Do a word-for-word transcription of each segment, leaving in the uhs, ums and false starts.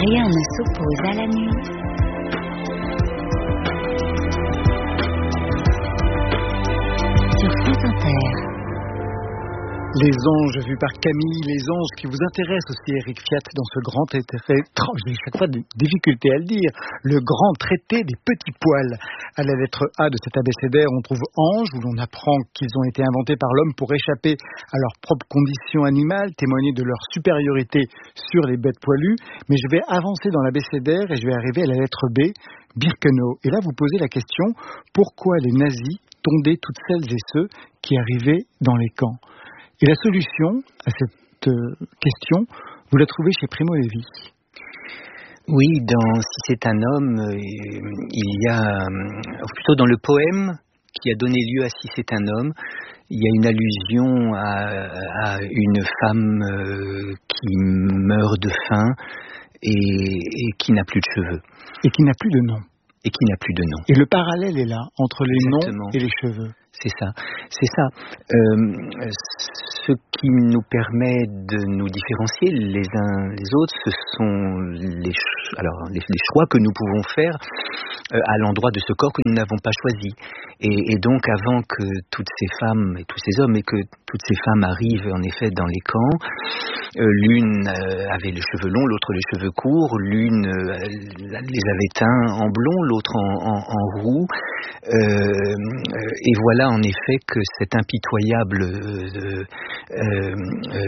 Rien ne s'oppose à la nuit. Sur France Inter. Les anges vus par Camille, les anges qui vous intéressent aussi, Eric Fiat, dans ce grand traité, j'ai chaque fois des difficultés à le dire, le grand traité des petits poils. À la lettre A de cet abécédaire, on trouve anges, où l'on apprend qu'ils ont été inventés par l'homme pour échapper à leurs propres conditions animales, témoigner de leur supériorité sur les bêtes poilues. Mais je vais avancer dans l'abécédaire et je vais arriver à la lettre B, Birkenau. Et là, vous posez la question, pourquoi les nazis tondaient toutes celles et ceux qui arrivaient dans les camps ? Et la solution à cette euh, question, vous la trouvez chez Primo Levi. Oui, dans Si c'est un homme, euh, il y a, euh, plutôt dans le poème qui a donné lieu à Si c'est un homme, il y a une allusion à, à une femme euh, qui meurt de faim et, et qui n'a plus de cheveux. Et qui n'a plus de nom. Et qui n'a plus de nom. Et le parallèle est là, entre les Exactement. noms et les cheveux. C'est ça, c'est ça. Euh, ce qui nous permet de nous différencier les uns les autres, ce sont les, alors, les, les choix que nous pouvons faire euh, à l'endroit de ce corps que nous n'avons pas choisi. Et, et donc, avant que toutes ces femmes et tous ces hommes, et que toutes ces femmes arrivent en effet dans les camps, euh, l'une euh, avait les cheveux longs, l'autre les cheveux courts, l'une euh, les avait teints en blond, l'autre en, en, en roux. Euh, et voilà en effet que cet impitoyable euh, euh, euh,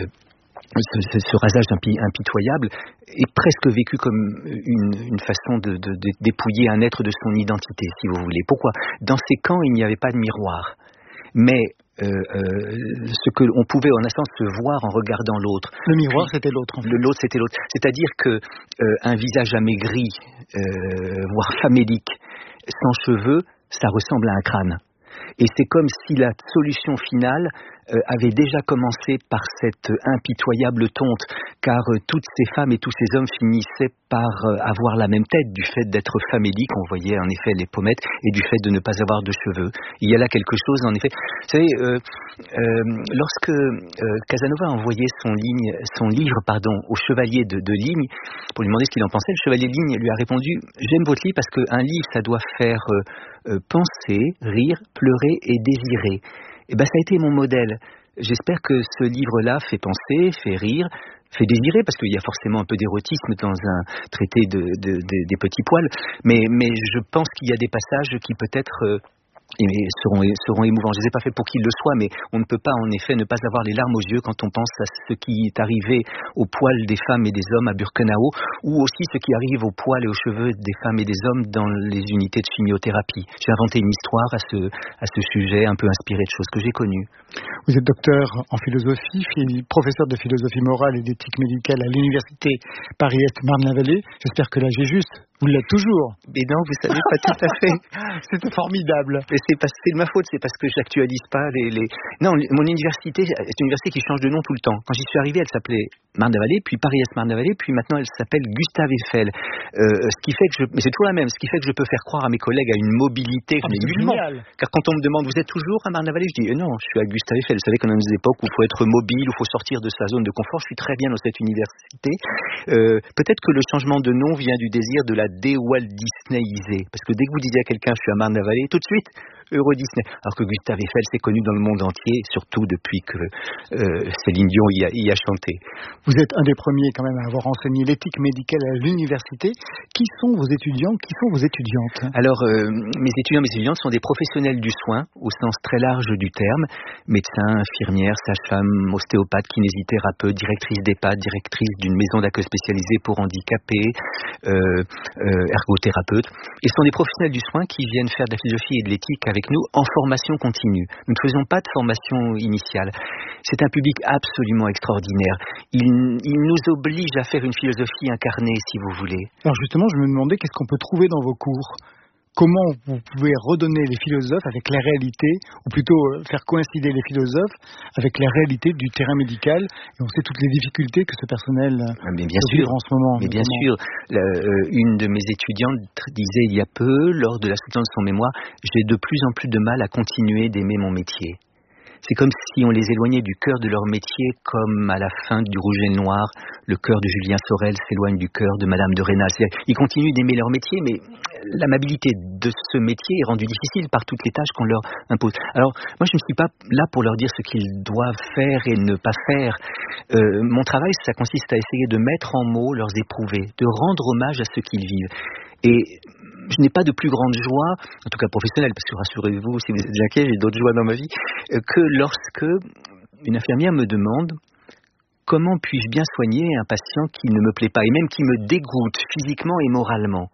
ce, ce rasage impi, impitoyable est presque vécu comme une, une façon de, de, de dépouiller un être de son identité, si vous voulez. Pourquoi ? Dans ces camps, il n'y avait pas de miroir, mais euh, euh, ce que on pouvait en essence se voir en regardant l'autre. Le miroir, Puis, c'était l'autre. En fait. L'autre, c'était l'autre. C'est-à-dire que euh, un visage amaigri, euh, voire famélique, sans cheveux, ça ressemble à un crâne. Et c'est comme si la solution finale euh, avait déjà commencé par cette impitoyable tonte, car euh, toutes ces femmes et tous ces hommes finissaient par euh, avoir la même tête, du fait d'être faméliques, on voyait en effet les pommettes, et du fait de ne pas avoir de cheveux. Il y a là quelque chose, en effet. Vous savez, euh, euh, lorsque euh, Casanova a envoyé son, ligne, son livre pardon, au chevalier de, de Ligne, pour lui demander ce qu'il en pensait, le chevalier de Ligne lui a répondu « J'aime votre livre parce qu'un livre, ça doit faire euh, euh, penser, rire, pleurer et désirer. » Et ben, ça a été mon modèle. J'espère que ce livre-là fait penser, fait rire, fait désirer, parce qu'il y a forcément un peu d'érotisme dans un traité de, de, de, des petits poils, mais, mais je pense qu'il y a des passages qui peut-être euh, seront, seront émouvants. Je ne les ai pas fait pour qu'ils le soient, mais on ne peut pas en effet ne pas avoir les larmes aux yeux quand on pense à ce qui est arrivé aux poils des femmes et des hommes à Birkenau, ou aussi ce qui arrive aux poils et aux cheveux des femmes et des hommes dans les unités de chimiothérapie. J'ai inventé une histoire à ce, à ce sujet, un peu inspirée de choses que j'ai connues. Vous êtes docteur en philosophie, professeur de philosophie morale et d'éthique médicale à l'université Paris-Est Marne-la-Vallée. J'espère que là j'ai juste. Vous l'êtes toujours. Mais non, vous savez pas tout à fait. C'était formidable. Mais c'est, pas, c'est de ma faute, c'est parce que j'actualise pas les, les... Non, mon université, c'est une université qui change de nom tout le temps. Quand j'y suis arrivé, elle s'appelait Marne-la-Vallée, puis Paris-Est Marne-la-Vallée, puis maintenant elle s'appelle Gustave Eiffel. Euh, ce qui fait que je... Mais c'est toujours la même. Ce qui fait que je peux faire croire à mes collègues à une mobilité. Ah, mais c'est génial. Car quand on me demande, vous êtes toujours à Marne-la-Vallée, je dis, eh non, je suis à Gustave Eiffel. Vous savez qu'on a des époques où il faut être mobile, où il faut sortir de sa zone de confort. Je suis très bien dans cette université. Euh, peut-être que le changement de nom vient du désir de la dé-Walt Disneyisé. Parce que dès que vous disiez à quelqu'un, je suis à Marne-la-Vallée, tout de suite, Euro Disney. Alors que Gustave Eiffel, c'est connu dans le monde entier, surtout depuis que euh, Céline Dion y a, y a chanté. Vous êtes un des premiers quand même à avoir enseigné l'éthique médicale à l'université. Qui sont vos étudiants, qui sont vos étudiantes ? Alors, euh, mes étudiants, mes étudiantes sont des professionnels du soin, au sens très large du terme. Médecins, infirmières, sages-femmes, ostéopathes, kinésithérapeutes, directrices d'EHPAD, directrices d'une maison d'accueil spécialisée pour handicapés, euh, euh, ergothérapeutes. Et ce sont des professionnels du soin qui viennent faire de la philosophie et de l'éthique avec nous en formation continue. Nous ne faisons pas de formation initiale. C'est un public absolument extraordinaire. Il, il nous oblige à faire une philosophie incarnée, si vous voulez. Alors justement, je me demandais qu'est-ce qu'on peut trouver dans vos cours ? Comment vous pouvez redonner les philosophes avec la réalité, ou plutôt faire coïncider les philosophes avec la réalité du terrain médical. Et on sait toutes les difficultés que ce personnel mais bien sûr, en ce moment. Mais bien sûr, la, euh, une de mes étudiantes disait il y a peu, lors de la soutenance de son mémoire, j'ai de plus en plus de mal à continuer d'aimer mon métier. C'est comme si on les éloignait du cœur de leur métier, comme à la fin du Rouge et le Noir, le cœur de Julien Sorel s'éloigne du cœur de Madame de Rênal. C'est-à-dire, ils continuent d'aimer leur métier, mais l'amabilité de ce métier est rendue difficile par toutes les tâches qu'on leur impose. Alors, moi, je ne suis pas là pour leur dire ce qu'ils doivent faire et ne pas faire. Euh, mon travail, ça consiste à essayer de mettre en mots leurs éprouvés, de rendre hommage à ce qu'ils vivent. Et je n'ai pas de plus grande joie, en tout cas professionnelle, parce que rassurez-vous, si vous êtes inquiet, j'ai d'autres joies dans ma vie, que lorsque une infirmière me demande comment puis-je bien soigner un patient qui ne me plaît pas, et même qui me dégoûte physiquement et moralement.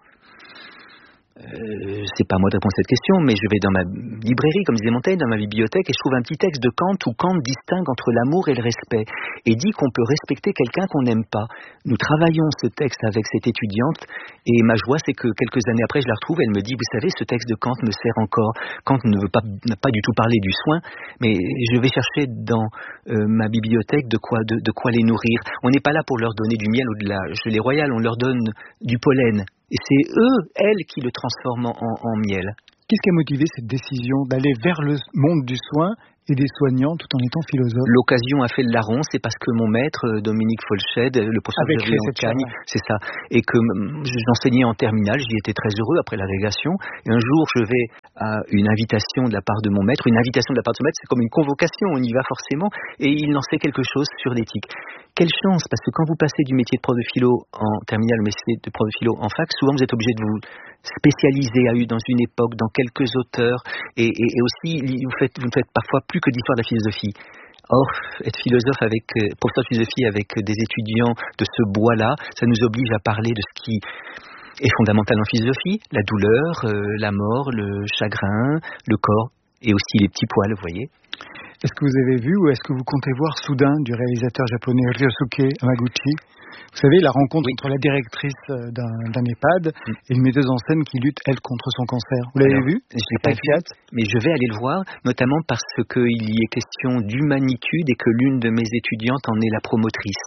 Euh, c'est pas à moi de répondre à cette question, mais je vais dans ma librairie, comme disait Montaigne, dans ma bibliothèque, et je trouve un petit texte de Kant où Kant distingue entre l'amour et le respect, et dit qu'on peut respecter quelqu'un qu'on n'aime pas. Nous travaillons ce texte avec cette étudiante, et ma joie, c'est que quelques années après, je la retrouve, elle me dit, vous savez, ce texte de Kant me sert encore. Kant ne veut pas, n'a pas du tout parlé du soin, mais je vais chercher dans euh, ma bibliothèque de quoi, de, de quoi les nourrir. On n'est pas là pour leur donner du miel ou de la gelée royale, on leur donne du pollen. Et c'est eux, elles, qui le transforment en, en miel. Qu'est-ce qui a motivé cette décision d'aller vers le monde du soin et des soignants tout en étant philosophe? L'occasion a fait le larron, c'est parce que mon maître, Dominique Folched, le professeur de Xavier Ancagne, c'est ça, et que j'enseignais en terminale, j'y étais très heureux après l'agrégation, et un jour je vais à une invitation de la part de mon maître, une invitation de la part de son maître, c'est comme une convocation, on y va forcément, et il en sait quelque chose sur l'éthique. Quelle chance, parce que quand vous passez du métier de prof de philo en terminale au métier de prof de philo en fac, souvent vous êtes obligé de vous spécialiser à eu dans une époque, dans quelques auteurs, et, et, et aussi vous, faites, vous ne faites parfois plus que d'histoire de la philosophie. Or, être philosophe avec, euh, professeur de philosophie avec des étudiants de ce bois-là, ça nous oblige à parler de ce qui est fondamental en philosophie, la douleur, euh, la mort, le chagrin, le corps, et aussi les petits poils, vous voyez. Est-ce que vous avez vu ou est-ce que vous comptez voir Soudain du réalisateur japonais Ryosuke Hamaguchi? Vous savez, la rencontre oui. entre la directrice d'un, d'un EHPAD mm. et une metteuse en scène qui lutte, elle, contre son cancer. Vous l'avez Alors, vu? Je l'ai pas vu, mais je vais aller le voir, notamment parce qu'il y est question d'humanitude et que l'une de mes étudiantes en est la promotrice.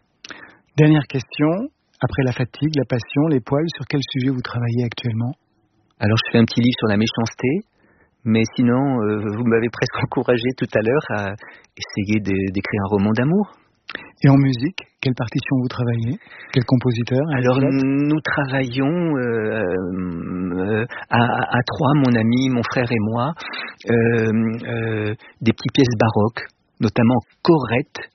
Dernière question. Après la fatigue, la passion, les poils, sur quel sujet vous travaillez actuellement? Alors, je fais un petit livre sur la méchanceté. Mais sinon, euh, vous m'avez presque encouragé tout à l'heure à essayer de, d'écrire un roman d'amour. Et en musique, quelle partition vous travaillez? Quel compositeur? Alors, nous travaillons euh, euh, à, à trois, mon ami, mon frère et moi, euh, euh, des petites pièces baroques, notamment Corrette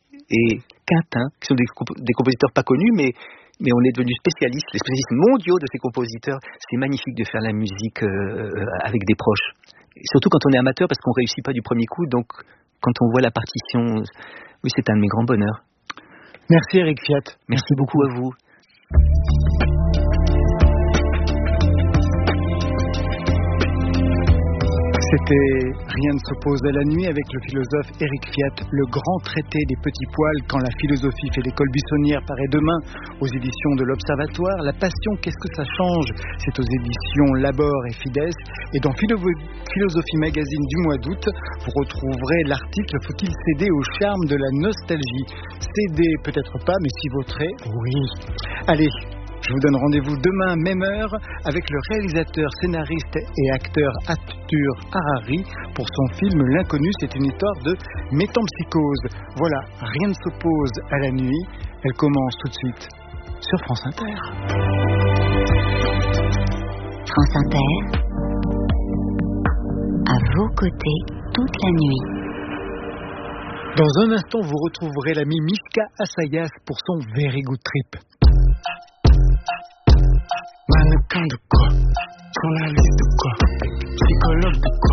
et Quintin, qui sont des, comp- des compositeurs pas connus, mais... Mais on est devenus spécialistes, les spécialistes mondiaux de ces compositeurs. C'est magnifique de faire la musique euh, avec des proches. Et surtout quand on est amateur, parce qu'on ne réussit pas du premier coup. Donc, quand on voit la partition, oui, c'est un de mes grands bonheurs. Merci Eric Fiat. Merci, Merci beaucoup à vous. C'était Rien ne s'oppose à la nuit avec le philosophe Eric Fiat, le grand traité des petits poils quand la philosophie fait l'école buissonnière paraît demain aux éditions de l'Observatoire. La passion, qu'est-ce que ça change? C'est aux éditions Labor et Fides. Et dans Philosophie Magazine du mois d'août, vous retrouverez l'article Faut-il céder au charme de la nostalgie? Céder peut-être pas, mais s'y vautrer, oui. Allez, je vous donne rendez-vous demain, même heure, avec le réalisateur, scénariste et acteur Arthur Harari pour son film L'Inconnu. C'est une histoire de métempsycose. Voilà, Rien ne s'oppose à la nuit. Elle commence tout de suite sur France Inter. France Inter, à vos côtés toute la nuit. Dans un instant, vous retrouverez l'ami Mishka Assayas pour son Very Good Trip. Mannequin de quoi? Journaliste de quoi? Psychologue de quoi?